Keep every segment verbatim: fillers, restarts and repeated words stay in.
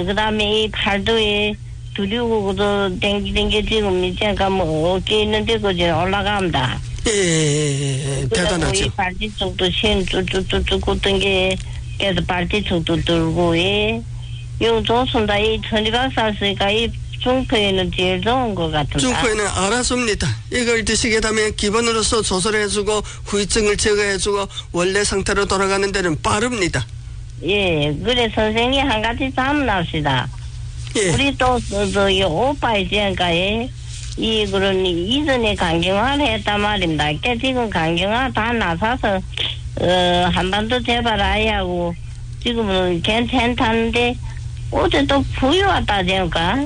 그다음에 이 팔도에 두리고도 댕기댕기 지금 이제가 뭐 어깨 있는데 그지 올라갑니다. 예, 예, 예. 대단하죠. 이 발뒤 쪽도 신 쭈쭈쭈쭈 굽던 게 그래서 발뒤 쪽도 들고 예. 요 좋습니다. 이 천리박살쓰니까 이 중포에는 제일 좋은 것 같은데. 중포에는 알았습니다. 이걸 드시게 되면 기본으로서 조절해주고 후유증을 제거해주고 원래 상태로 돌아가는 데는 빠릅니다. 예, 그래 선생님 한 가지 담납시다. 예. 우리 또 저기 오빠 이제가에 이 그런 이전에 강경화를 했단 말입니다. 그 지금 강경화 다 나서서 어 한반도 재발아야하고 지금은 괜찮다는데 어제 또 부위 왔다니까.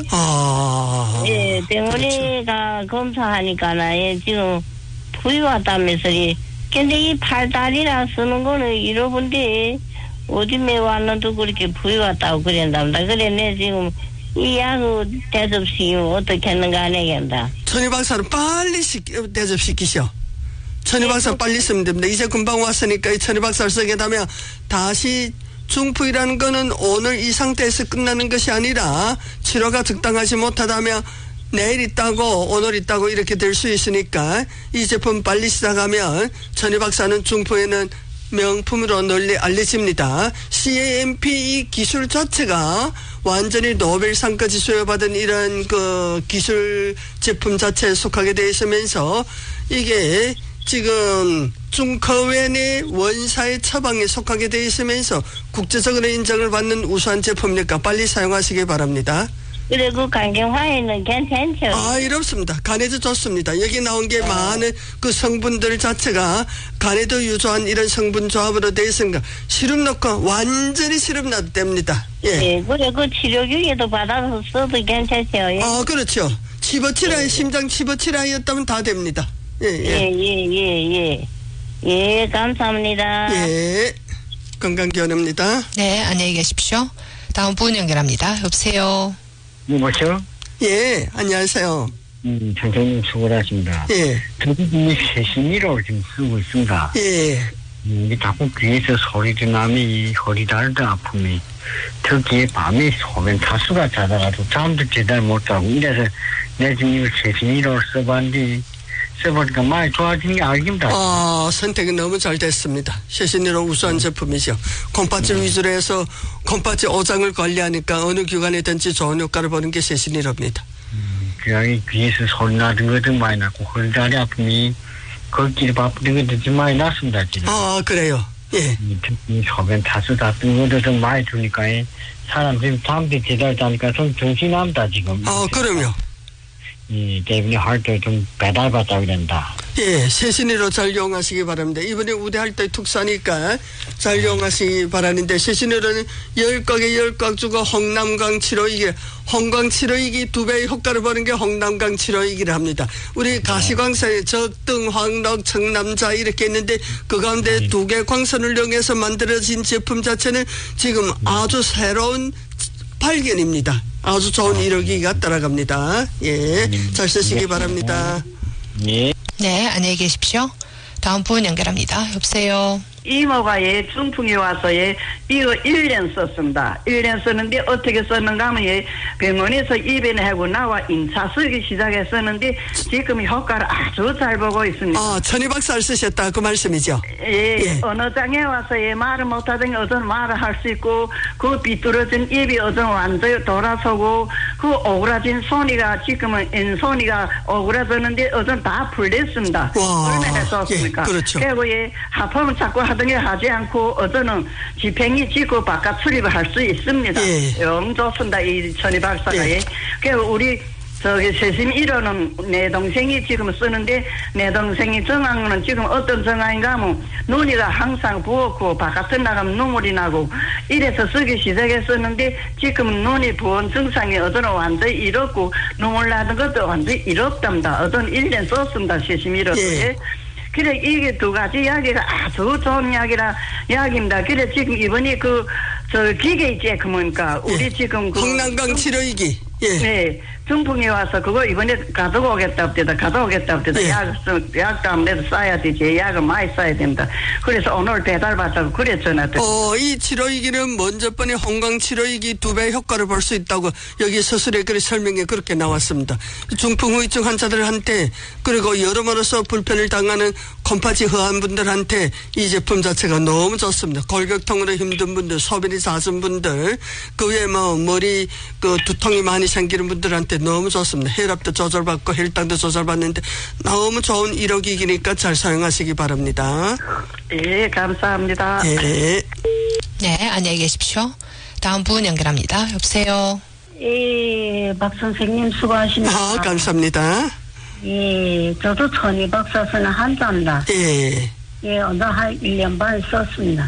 아. 예, 병원에가 그렇죠. 검사하니까나 예, 지금 부위 왔다면서리. 근데 이 팔다리라 쓰는 거는 잃어본데 어디에 왔는데 그렇게 부위 왔다고 그랬답니다. 그래 내 지금 이 약을 대접시키면 어떻게 하는가 안 해야겠다. 천희 박사는 빨리 시키, 대접시키셔. 천희 박사 네, 빨리 쓰면 됩니다. 이제 금방 왔으니까 이 천희 박사를 쓰게 되면 다시 중풍이라는 거는 오늘 이 상태에서 끝나는 것이 아니라 치료가 적당하지 못하다면 내일 있다고 오늘 있다고 이렇게 될 수 있으니까 이 제품 빨리 시작하면 천희 박사는 중풍에는 명품으로 널리 알려집니다. 씨에엠피 이 기술 자체가 완전히 노벨상까지 수여받은 이런 그 기술 제품 자체에 속하게 되어 있으면서 이게 지금 중커웬의 원사의 처방에 속하게 되어 있으면서 국제적으로 인정을 받는 우수한 제품이니까 빨리 사용하시기 바랍니다. 그래 그 강경화에는 괜찮죠? 아, 이렇습니다. 간에도 좋습니다. 여기 나온 게 네. 많은 그 성분들 자체가 간에도 유효한 이런 성분 조합으로 되어 있으니까 시럽 넣고 완전히 시럽 놔도 됩니다. 예. 예, 그래 그 치료기에도 받아서 써도 괜찮죠? 예. 아, 그렇죠. 치버치라이 예. 심장 치버치라이였다면 다 됩니다. 예, 예, 예, 예, 예, 예. 예, 감사합니다. 예, 건강기원입니다. 네, 안녕히 계십시오. 다음 분 연결합니다. 여보세요. 여보세요? 예, 안녕하세요. 음, 선생님 수고하십니다. 예. 저도 이 세심이로 지금 쓰고 있습니다. 예. 음, 이 자꾸 귀에서 소리도 나면 이 허리 다리도 아픔이 특히 밤에 소변 타수가 잦아가지고 잠도 제대로 못 자고 이래서 내 지금 이걸 세심이로 써봤는데 써보니까 많이 좋아진 게 알깁니다. 아, 선택이 너무 잘 됐습니다. 최신으로 우수한 제품이죠. 콩팥질 음. 위주로 해서 콩팥질 오장을 관리하니까 어느 기관이든지 좋은 효과를 보는 게 최신이랍니다. 음, 그냥 귀에서 소리 나던 것도 많이 났고 허리다리 아픔이 걷기 바쁘던 것도 좀 많이 났습니다. 지금. 아, 그래요? 예. 특히 소변 타수 같은 것도 좀 많이 주니까 사람 지금 잠도 제대로 자니까 좀 정신납니다 지금. 아, 그럼요. 이 때문에 할 때 좀 배달받자고 된다. 예, 세신이로 잘 이용하시기 바랍니다. 이번에 우대할 때 특사니까 잘 이용하시기 바라는데 세신이로는 열각에 열각 주고 홍남강 치료이기, 홍광 치료이기 두 배의 효과를 보는 게 홍남강 치료이기를 합니다. 우리 가시광선에 적등, 황덕, 청남자 이렇게 있는데 그 가운데 두 개 광선을 이용해서 만들어진 제품 자체는 지금 아주 새로운 발견입니다. 아주 좋은 이력이가 따라갑니다. 예, 잘 쓰시기 바랍니다. 예. 네, 안녕히 계십시오. 다음 분 연결합니다. 여보세요. 이모가 예 중풍이 와서 예 이거 일 년 썼습니다. 일 년 썼는데 어떻게 썼는가 하면 예 병원에서 입원하고 나와 인차 쓰기 시작했었는데 지금 효과를 아주 잘 보고 있습니다. 아, 천희 박사를 쓰셨다 그 말씀이죠? 예, 예. 어느 장에 와서 예 말을 못하던 게 어떤 말을 할 수 있고 그 비뚤어진 입이 어떤 완전히 돌아서고 그 오그라진 손이가 지금은 왼손이가 오그라졌는데 어떤 다 풀렸습니다. 와, 얼마나 좋습니까? 예, 그렇죠. 그리고 예 하품을 자꾸 하던 게 하지 않고 어떤은 지팽이 짓고 바깥 출입을 할 수 있습니다. 예. 영 좋습니다. 이 천희 박사가. 예. 예. 그리고 우리 저기 세심 일호는 내 동생이 지금 쓰는데 내 동생이 정황은 지금 어떤 정황인가 하면 눈이가 항상 부었고 바깥에 나가면 눈물이 나고 이래서 쓰기 시작했었는데 지금 눈이 부은 증상이 어떤 완전히 이렇고 눈물 나는 것도 완전히 이렇답니다. 어떤 일 년 썼습니다. 세심 일호. 예. 그래 이게 두 가지 이야기가 아주 좋은 이야기라 이야기입니다. 그래 지금 이번에 그 저 기계 있지 그 뭡니까 우리 예. 지금 그 홍남강 치료이기. 예. 네, 중풍이 와서 그거 이번에 가져오겠다 합니다. 가져오겠다 합니다. 예. 약, 약값 내도 싸야 되지. 약을 많이 싸야 된다. 그래서 오늘 배달 받다고 그래 전화드. 어, 이 치료이기는 먼저 번에 홍강 치료이기 두 배 효과를 볼 수 있다고 여기 서술에 그 설명에 그렇게 나왔습니다. 중풍 후유증 환자들한테 그리고 여러모로서 불편을 당하는 콤파지 허한 분들한테 이 제품 자체가 너무 좋습니다. 골격통으로 힘든 분들, 소변이 잦은 분들, 그 외에 뭐 머리 그 두통이 많이 생기는 분들한테 너무 좋습니다. 혈압도 조절받고 혈당도 조절받는데 너무 좋은 일호기기니까 잘 사용하시기 바랍니다. 예, 감사합니다. 예. 네, 안녕히 계십시오. 다음 분 연결합니다. 여보세요. 예, 박 선생님 수고하십니다. 아, 감사합니다. 예, 저도 천이박사 쓰는 환자입니다. 예. 예, 오늘 한 일 년 반 썼습니다.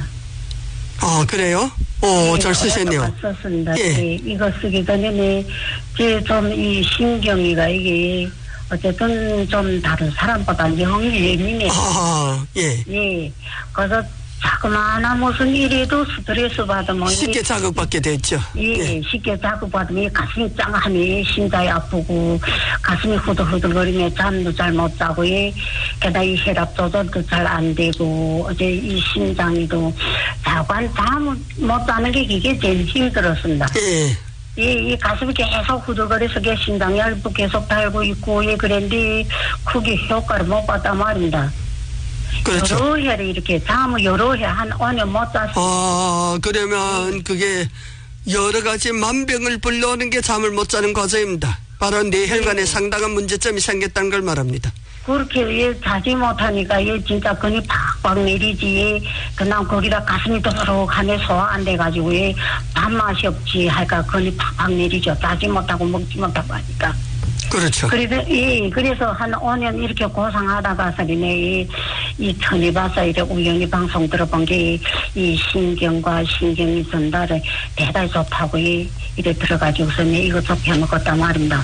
아, 그래요? 오, 예, 잘 쓰셨네요. 썼습니다. 예. 예, 이거 쓰기 전에는 제 좀 이 신경이가 이게 어쨌든 좀 다른 사람보다 영이 예민해요. 아, 예. 예, 그래서 자꾸만 무슨 일에도 스트레스 받으면 쉽게 자극받게 됐죠. 예, 예. 쉽게 자극받으면 가슴이 짱하니 심장이 아프고 가슴이 후들후들거리며 잠도 잘 못 자고 예. 게다가 이 혈압 조절도 잘 안 되고 어제 이 심장이도 자관 잠을 못 자는 게 이게 제일 힘들었습니다. 예. 이, 이 가슴이 계속 후들거려서 게 심장이 얇고 계속 달고 있고 예 그런데 크게 효과를 못 봤단 말입니다. 그렇죠. 여러 해를 이렇게 잠을 여러 해 한 오 년 못 잤어요. 아, 그러면 그게 여러 가지 만병을 불러오는 게 잠을 못 자는 과정입니다. 바로 뇌혈관에 상당한 문제점이 생겼다는 걸 말합니다. 그렇게 예, 자지 못하니까 예, 진짜 근이 팍팍 내리지 예, 그냥 거기다 가슴이 도록하네 소화 안 돼가지고 예, 밥맛이 없지 할까 근이 팍팍 내리죠. 자지 못하고 먹지 못하고 하니까. 그렇죠. 그래서 예, 그래서 한 오 년 이렇게 고생하다가서리네 이, 이 천이봐서 이렇게 우연히 방송 들어본 게 이 신경과 신경이 전달을 대단히 좋다고 이, 이래 들어가지고서 내 이거 좀 해먹었단 말입니다.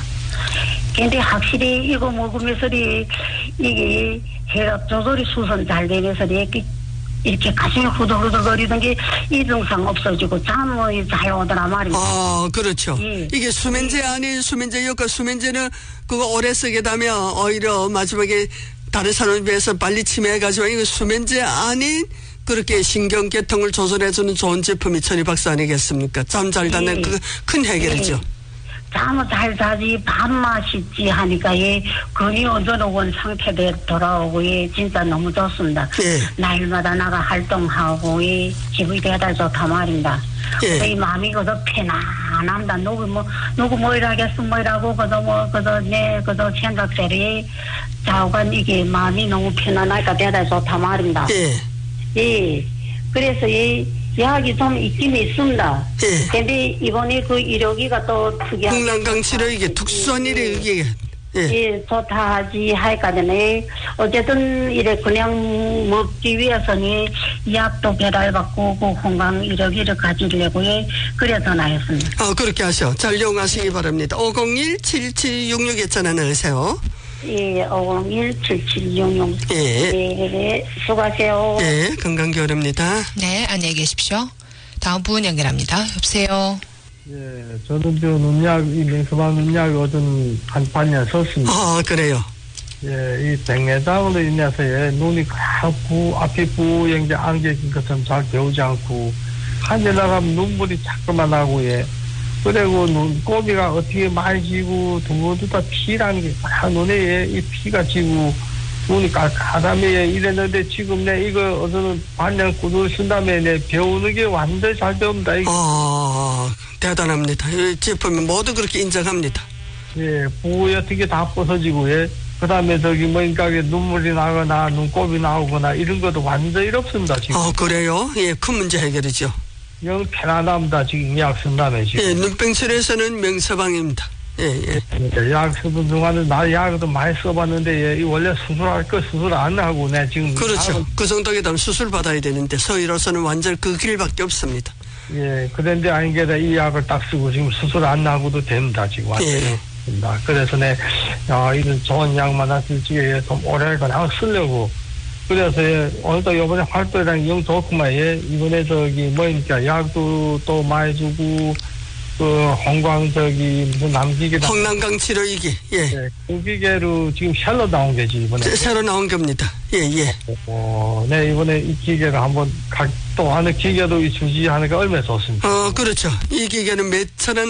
근데 확실히 이거 먹으면서 이게 혈압 조절이 수선 잘 되면서 이렇게 이렇게 가슴이 후들후들거리던 게 이 증상 없어지고 잠이 잘 오더라 말입니다. 아, 그렇죠. 예. 이게 수면제 아닌 수면제 효과, 수면제는 그거 오래 쓰게 되면 오히려 마지막에 다른 사람에 비해서 빨리 치매해가지고 이거 수면제 아닌 그렇게 신경계통을 조절해주는 좋은 제품이 천이박사 아니겠습니까? 잠 잘 자는 예. 그 큰 해결이죠. 예. 잠을 잘 자지 밥맛 있지 하니까 예 근이 어져놓은 상태대 돌아오고 예 진짜 너무 좋습니다. 예. 날마다 나가 활동하고 예 기분이 대단히 좋다 말입니다. 예. 이 마음이 그저 편안합니다. 누구 뭐 누구 뭐 이라겠어 뭐 이라고 그저 뭐 그저 내 그저 생각대로 자관 이게 마음이 너무 편안하니까 대단히 좋다 말입니다. 예. 예. 그래서 이 약이 좀 있긴 있습니다. 예. 근데 이번에 그 일호기가 또 특이한. 흥남강 치료 이게 특수한 일이 이게. 예. 예, 좋다 하지 하니까는 어쨌든 이래 그냥 먹기 위해서는 약도 배달받고 그 건강 일호기를 가지려고 예, 그래서 나였습니다. 아, 그렇게 하셔. 잘 이용하시기 바랍니다. 오공일 칠칠육육에 전화 넣으세요. 예, 오공일 칠칠육육. 예. 예, 수고하세요. 예, 건강교류입니다. 네, 안녕히 계십시오. 다음 분 연결합니다. 여보세요. 예, 저는 저 눈약, 이 맹서방 눈약 요즘 한 반년 썼습니다. 아, 그래요. 예, 이 백내장으로 인해서 예, 눈이 가고 앞이 뿌연게 안개진 것처럼 잘 배우지 않고 한대 나가면 눈물이 자꾸만 나고 예. 그리고 눈꼬비가 어떻게 많이 지고 두고두 다 피라는 게 막 눈에 예, 이 피가 지고 눈이 까다미에 이랬는데 지금 내 이거 어서는 반년 꾸준히 쓴 다음에 내 배우는 게 완전히 잘 배웁니다. 이게. 아, 대단합니다. 이 제품이 모두 그렇게 인정합니다. 예, 부위 어떻게 다 벗어지고, 예. 그 다음에 저기 뭐니까 눈물이 나거나 눈곱이 나오거나 이런 것도 완전히 없습니다, 지금. 아, 그래요? 예, 큰 문제 해결이죠. 영 편안합니다, 지금 약 쓴 다음에 지금. 예, 눈병철에서는 명서방입니다. 예, 예. 예, 약 쓰는 동안에 나 약도 많이 써봤는데, 예, 이 원래 수술할 거 수술 안 하고, 내 지금. 그렇죠. 약은, 그 정도에 되면 수술 받아야 되는데, 서희로서는 완전 그 길밖에 없습니다. 예, 그런데 아닌게다 이 약을 딱 쓰고 지금 수술 안 하고도 됩니다, 지금. 완전히. 예. 그래서 내, 어, 이런 좋은 약만 쓸지 좀 오래 그냥 쓰려고. 그래서, 예, 오늘도 요번에 활동이랑 영 좋구만, 예. 이번에 저기, 뭐니까, 약도 또 많이 주고, 그 홍광저기 무슨 남기계다. 홍남강 치료이기. 예. 네, 그 기계로 지금 새로 나온 게지 이번에. 새- 새로 나온 겁니다. 예, 예. 어, 네 이번에 이 기계를 한번 각 또 하는 기계도 주시하는 게 얼마나 좋습니까? 어, 그렇죠. 이 기계는 몇천 원